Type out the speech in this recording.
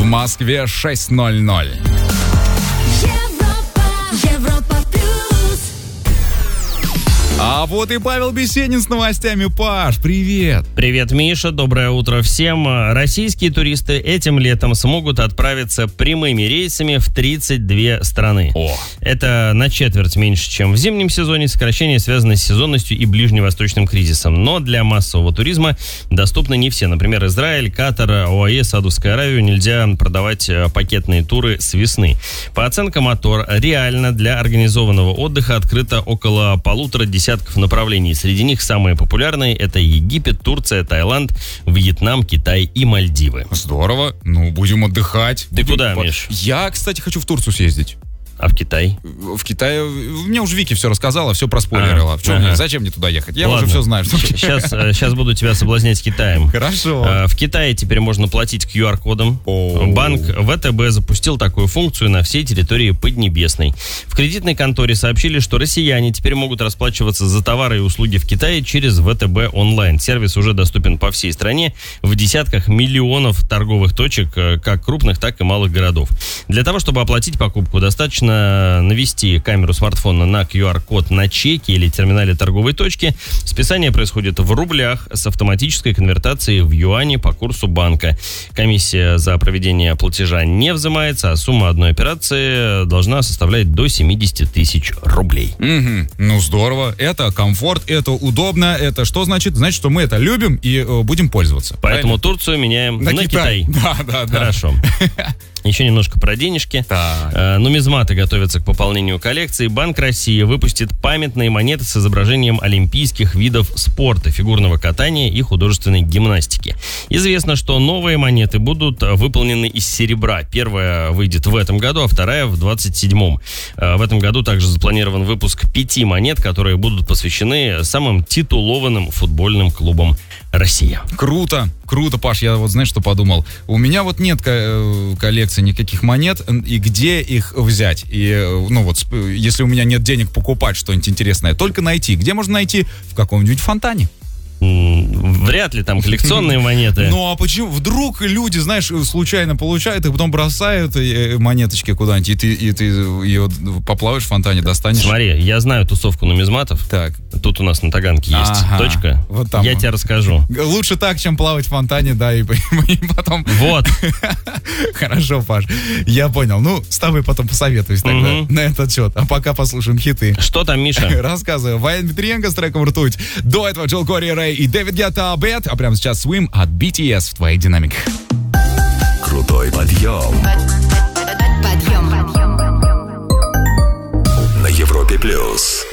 В Москве 6:00. А вот и Павел Бесенин с новостями. Паш, привет! Привет, Миша, доброе утро всем. Российские туристы этим летом смогут отправиться прямыми рейсами в 32 страны. Это на четверть меньше, чем в зимнем сезоне. Сокращение связано с сезонностью и ближневосточным кризисом. Но для массового туризма доступны не все. Например, Израиль, Катар, ОАЭ, Саудовскую Аравию нельзя продавать пакетные туры с весны. По оценкам АТОР, реально для организованного отдыха открыто около 1,5 десятков направлений. Среди них самые популярные — это Египет, Турция, Таиланд, Вьетнам, Китай и Мальдивы. Здорово. Ну, будем отдыхать. Ты куда, Миш? Я, кстати, хочу в Турцию съездить. А в Китай? В Китае... Мне уже Вики все рассказала, все проспойлерила. Зачем мне туда ехать? Я Ладно. уже все знаю. Сейчас буду тебя соблазнять Китаем. Хорошо. В Китае теперь можно платить QR-кодом. Банк ВТБ запустил такую функцию на всей территории Поднебесной. В кредитной конторе сообщили, что россияне теперь могут расплачиваться за товары и услуги в Китае через ВТБ онлайн. Сервис уже доступен по всей стране в десятках миллионов торговых точек, как крупных, так и малых городов. Для того, чтобы оплатить покупку, достаточно навести камеру смартфона на QR-код на чеке или терминале торговой точки. Списание происходит в рублях с автоматической конвертацией в юани по курсу банка. Комиссия за проведение платежа не взимается, а сумма одной операции должна составлять до 70 тысяч рублей. Ну, здорово. Это комфорт, это удобно. Это что значит? Значит, что мы это любим и будем пользоваться. Поэтому Турцию меняем на Китай. Да. Хорошо. Еще немножко про денежки. Нумизматы готовятся к пополнению коллекции. Банк России выпустит памятные монеты с изображением олимпийских видов спорта, фигурного катания и художественной гимнастики. Известно, что новые монеты будут выполнены из серебра. Первая выйдет в этом году, а вторая в 27-м. В этом году также запланирован выпуск 5 монет, которые будут посвящены самым титулованным футбольным клубам России. Круто, Паш, я вот знаешь, что подумал? У меня вот нет коллекции никаких монет, и где их взять? И, ну вот, если у меня нет денег покупать что-нибудь интересное, только найти. Где можно найти? В каком-нибудь фонтане. Вряд ли там коллекционные монеты. Ну а почему? Вдруг люди, знаешь, случайно получают, и потом бросают монеточки куда-нибудь, и ты ее поплаваешь в фонтане, достанешь. Смотри, я знаю тусовку нумизматов. Так. Тут у нас на Таганке есть точка. Вот там. Я тебе расскажу. Лучше так, чем плавать в фонтане, да, и потом... Вот. Хорошо, Паш, я понял. Ну, с тобой потом посоветуюсь тогда на этот счет. А пока послушаем хиты. Что там, Миша? Рассказываю. Ваен Петренко с треком «Ртуть». До этого Джол Кори Рэй и Дэвид Гетта «Bad», а прямо сейчас Swim от BTS в твоих динамиках. Крутой подъем на Европе+.